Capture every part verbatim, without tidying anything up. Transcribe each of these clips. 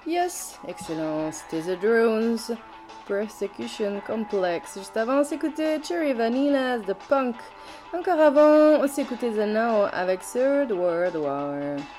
Yes, excellent, c'était The Drones, Persecution Complex. Juste avant, on s'écoutait Cherry Vanilla, The Punk. Encore avant, on s'écoutait The Now avec Third World War.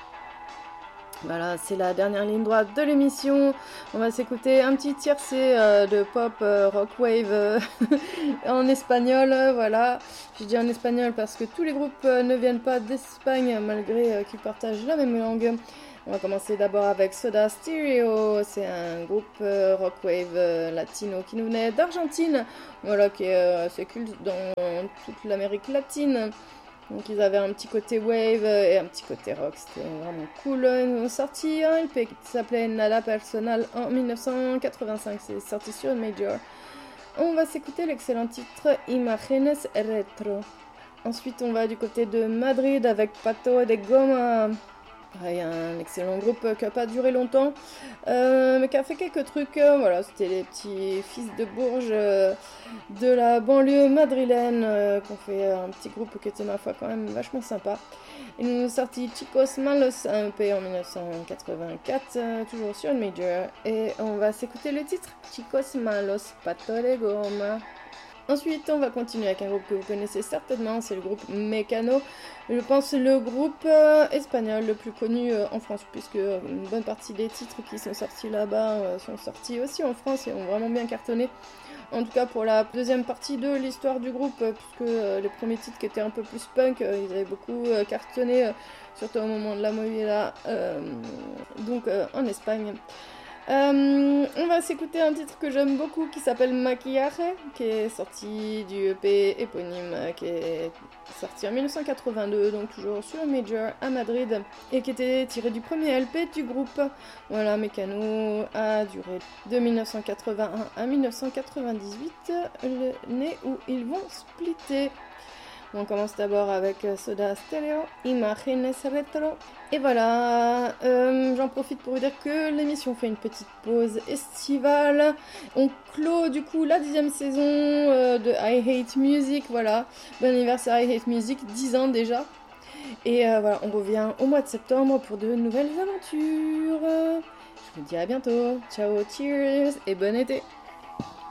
Voilà, c'est la dernière ligne droite de l'émission. On va s'écouter un petit tiercé euh, de pop euh, rock wave euh, en espagnol. Euh, voilà, je dis en espagnol parce que tous les groupes euh, ne viennent pas d'Espagne malgré euh, qu'ils partagent la même langue. On va commencer d'abord avec Soda Stereo. C'est un groupe euh, rock wave euh, latino qui nous venait d'Argentine. Voilà, qui est euh, assez culte dans toute l'Amérique latine. Donc ils avaient un petit côté wave et un petit côté rock, c'était vraiment cool. Ils ont sorti un L P qui s'appelait Nada Personal en dix-neuf cent quatre-vingt-cinq, c'est sorti sur Major. On va s'écouter l'excellent titre Imágenes Retro. Ensuite on va du côté de Madrid avec Pato de Goma. Pareil, un excellent groupe qui n'a pas duré longtemps, euh, mais qui a fait quelques trucs. Euh, voilà, c'était les petits fils de Bourges euh, de la banlieue madrilène euh, qui ont fait un petit groupe qui était, ma foi, quand même vachement sympa. Ils nous ont sorti Chicos Malos, un E P en dix-neuf cent quatre-vingt-quatre, euh, toujours sur une Major. Et on va s'écouter le titre Chicos Malos, Pato de Goma. Ensuite, on va continuer avec un groupe que vous connaissez certainement, c'est le groupe Mecano. Je pense le groupe euh, espagnol le plus connu euh, en France, puisque euh, une bonne partie des titres qui sont sortis là-bas euh, sont sortis aussi en France et ont vraiment bien cartonné. En tout cas pour la deuxième partie de l'histoire du groupe, euh, puisque euh, les premiers titres qui étaient un peu plus punk, euh, ils avaient beaucoup euh, cartonné, euh, surtout au moment de la movida, euh, donc euh, en Espagne. Euh, on va s'écouter un titre que j'aime beaucoup qui s'appelle Maquillaje, qui est sorti du E P éponyme, qui est sorti en dix-neuf cent quatre-vingt-deux, donc toujours sur Major à Madrid, et qui était tiré du premier L P du groupe. Voilà, Mecano a duré de dix-neuf cent quatre-vingt-un à dix-neuf cent quatre-vingt-dix-huit, l'année où ils vont splitter. On commence d'abord avec Soda Stereo, Imágenes Retro. Et voilà, euh, j'en profite pour vous dire que l'émission fait une petite pause estivale. On clôt du coup la dixième saison euh, de I Hate Music. Voilà, bon anniversaire I Hate Music, dix ans déjà. Et euh, voilà, on revient au mois de septembre pour de nouvelles aventures. Je vous dis à bientôt. Ciao, cheers et bon été.